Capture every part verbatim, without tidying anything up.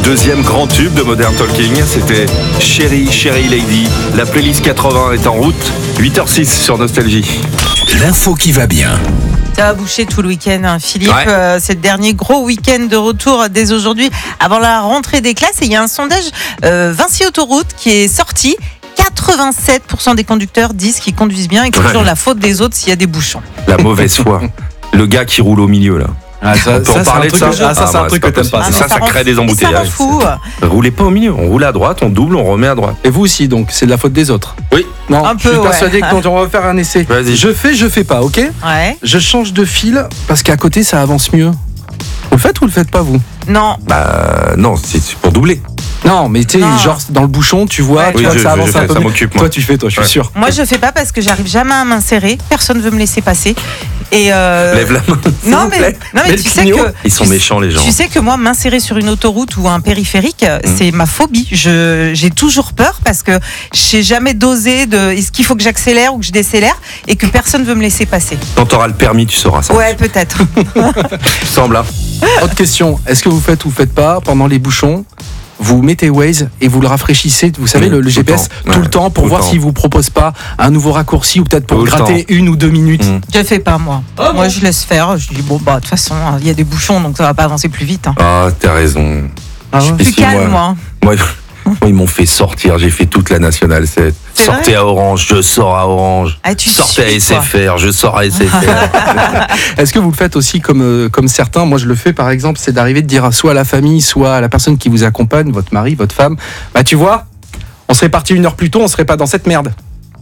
deuxième grand tube de Modern Talking, c'était Chérie, Chérie Lady. La playlist quatre-vingts est en route, huit heures six sur Nostalgie. L'info qui va bien. Ça va boucher tout le week-end, hein, Philippe. Ouais. Euh, c'est le dernier gros week-end de retour dès aujourd'hui, avant la rentrée des classes. Et il y a un sondage euh, Vinci Autoroute qui est sorti. quatre-vingt-sept pour cent des conducteurs disent qu'ils conduisent bien et que c'est Ouais. toujours la faute des autres s'il y a des bouchons. La mauvaise foi. Le gars qui roule au milieu là. Ah, ça, On peut en ça, c'est un parler de truc ça que- ah, ça, c'est un bah, truc c'est que t'aimes pas. possible. ça. Ça, ça rend- crée des et ça embouteillages. rend fou. Roulez pas au milieu, on roule à droite, on double, on remet à droite. Et vous aussi, donc, c'est de la faute des autres. Oui. Non, Un je suis peu, ouais. persuadé que quand on va faire un essai, Vas-y. je fais, je fais pas, ok ? Ouais. Je change de fil parce qu'à côté, ça avance mieux. Vous le faites ou le faites pas, vous ? Non. Bah non, c'est c'est pour doubler. Non, mais tu sais, Non. genre dans le bouchon, tu vois, Ouais. tu Oui, vois je- que ça je- avance je un fais, peu ça mieux. m'occupe, moi. Toi, tu fais, toi, je suis Ouais. sûr. Moi, je fais pas parce que j'arrive jamais à m'insérer. Personne veut me laisser passer. Et euh... Lève la main. s'il Non vous mais, plaît. non mais Mets tu le sais clignot. que Ils sont tu- méchants les gens. Tu sais que moi, m'insérer sur une autoroute ou un périphérique, Mmh. c'est ma phobie. Je, j'ai toujours peur parce que je sais jamais doser de est-ce qu'il faut que j'accélère ou que je décélère et que personne veut me laisser passer. Quand t'auras le permis, tu sauras ça. Ouais, peut-être. Semble. Hein. Autre question, est-ce que vous faites ou vous faites pas pendant les bouchons ? Vous mettez Waze et vous le rafraîchissez, vous savez, Oui, le, le tout G P S, le temps. tout Ouais, le temps pour tout le voir temps. s'il vous propose pas un nouveau raccourci ou peut-être pour Tout le gratter une ou deux minutes. Mmh. Je fais pas moi. moi, je laisse faire. Je dis bon bah de toute façon, il y a des bouchons donc ça va pas avancer plus vite. Hein. Ah, t'as raison. Ah ouais. Et Plus si, calme moi. Moi, moi, ils m'ont fait sortir. J'ai fait toute la Nationale sept. C'est Sortez vrai à Orange, je sors à Orange. Ah, tu Sortez à suis, S quoi. F R, je sors à S F R. Est-ce que vous le faites aussi comme, euh, comme certains ? Moi, je le fais par exemple, c'est d'arriver de dire soit à la famille, soit à la personne qui vous accompagne, votre mari, votre femme, bah tu vois, on serait parti une heure plus tôt, on serait pas dans cette merde.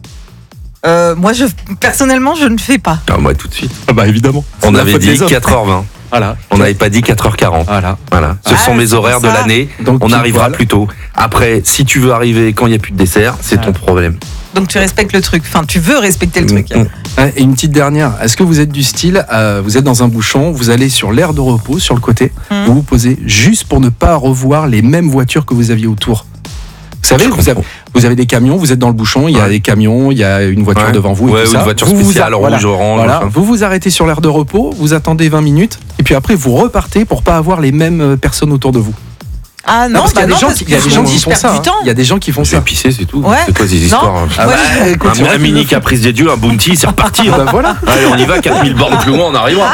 Euh, moi, je personnellement, je ne fais pas. Ah, moi, tout de suite. Ah bah évidemment. On avait dit quatre heures vingt. Voilà. On n'avait pas dit quatre heures quarante. Voilà. Voilà. Ce Ah, sont mes c'est horaires de pour ça. l'année. Donc, On pile arrivera poil. plus tôt. Après, si tu veux arriver quand il n'y a plus de dessert, c'est Ah. ton problème. Donc tu respectes le truc. Enfin, tu veux respecter le truc. Mm, mm. Ouais, Et une petite dernière, est-ce que vous êtes du style, euh, vous êtes dans un bouchon, vous allez sur l'aire de repos, sur le côté, Mhm. vous vous posez juste pour ne pas revoir les mêmes voitures que vous aviez autour. Vous savez, Je vous avez, comprends. vous avez des camions, vous êtes dans le bouchon, il y a Ouais. des camions, il y a une voiture Ouais. devant vous et Ouais, tout ou ça. une voiture Vous vous spéciale, a- rouge, voilà. orange, Voilà. enfin. Vous vous arrêtez sur l'aire de repos, vous attendez vingt minutes, et puis après vous repartez pour pas avoir les mêmes euh, personnes autour de vous. Ah non, parce qu'il y a bah des non, gens parce qui, que il y a des je gens me qui dis, je font perds ça. du hein. temps. Il y a des gens qui font Je vais ça. pisser, c'est tout. Ouais. C'est quoi ces Non. histoires hein Ah bah, écoute, Un, c'est vrai un que mini le- caprice des dieux, un bounty, c'est reparti. Ah hein. bah voilà. Allez, on y va, quatre mille bornes plus loin, on arrivera.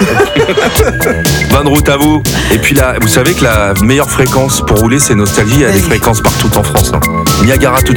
Bonne route à vous. Et puis là, vous savez que la meilleure fréquence pour rouler, c'est Nostalgie. Il y a des Vas-y. fréquences partout en France. hein. Niagara tout de suite.